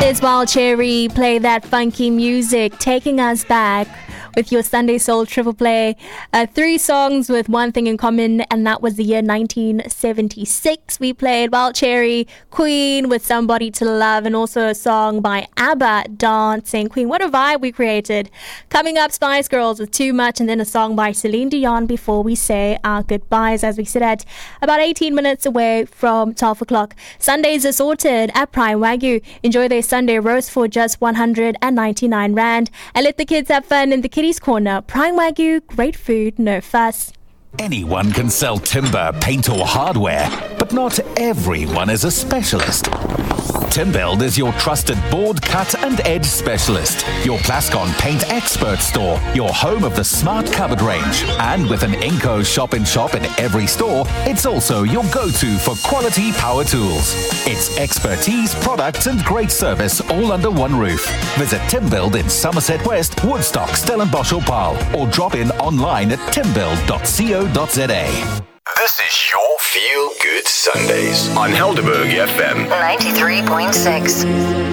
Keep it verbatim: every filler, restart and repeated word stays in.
is Wild Cherry. Play that funky music, taking us back with your Sunday Soul Triple Play. Uh, three songs with one thing in common, and that was the year nineteen seventy-six. We played Wild Cherry, Queen with Somebody to Love, and also a song by ABBA, Dancing Queen. What a vibe we created. Coming up, Spice Girls with Too Much, and then a song by Celine Dion before we say our goodbyes as we sit at about eighteen minutes away from twelve o'clock. Sundays are sorted at Prime Wagyu. Enjoy their Sunday roast for just one hundred ninety-nine rand, and let the kids have fun in the Kiddies Corner. Prime Wagyu, great food, no fuss. Anyone can sell timber, paint or hardware, but not everyone is a specialist. Timbuild is your trusted board, cut and edge specialist, your Plascon paint expert store, your home of the smart cupboard range. And with an Inco shop-in-shop in every store, it's also your go-to for quality power tools. It's expertise, products and great service all under one roof. Visit Timbuild in Somerset West, Woodstock, Stellenbosch or Paarl, or drop in online at timbuild dot co dot za. This is your Feel Good Sundays on Helderberg F M ninety-three point six.